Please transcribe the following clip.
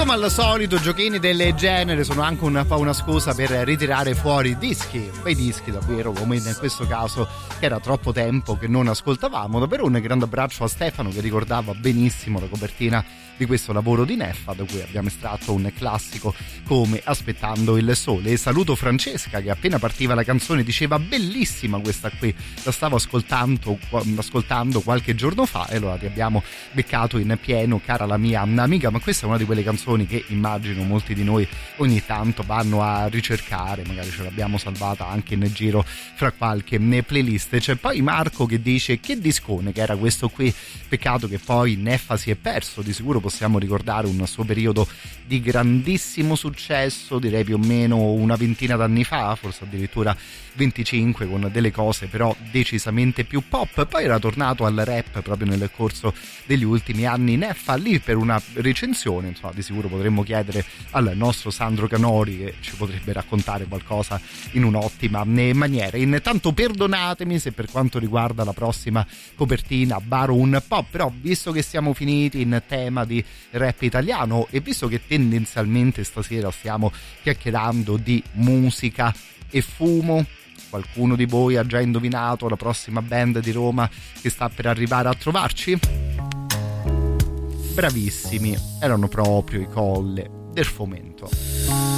come al solito giochini del genere sono anche un po' una scusa per ritirare fuori dischi, bei dischi davvero, come in questo caso, che era troppo tempo che non ascoltavamo. Davvero un grande abbraccio a Stefano che ricordava benissimo la copertina di questo lavoro di Neffa, da cui abbiamo estratto un classico come Aspettando il sole. E saluto Francesca che appena partiva la canzone diceva bellissima questa qui, la stavo ascoltando qualche giorno fa e allora ti abbiamo beccato in pieno, cara la mia amica. Ma questa è una di quelle canzoni che immagino molti di noi ogni tanto vanno a ricercare, magari ce l'abbiamo salvata anche nel giro fra qualche playlist. C'è poi Marco che dice che discone che era questo qui, peccato che poi Neffa si è perso, di sicuro possiamo ricordare un suo periodo di grandissimo successo, direi più o meno una ventina d'anni fa, forse addirittura 25, con delle cose però decisamente più pop. Poi era tornato al rap proprio nel corso degli ultimi anni Neffa, lì per una recensione, insomma di sicuro potremmo chiedere al nostro Sandro Canori che ci potrebbe raccontare qualcosa in un'ottima maniera. Intanto perdonatemi se per quanto riguarda la prossima copertina baro un po', però visto che siamo finiti in tema di rap italiano e visto che tendenzialmente stasera stiamo chiacchierando di musica e fumo, qualcuno di voi ha già indovinato la prossima band di Roma che sta per arrivare a trovarci? Bravissimi, erano proprio i Colle del Fomento.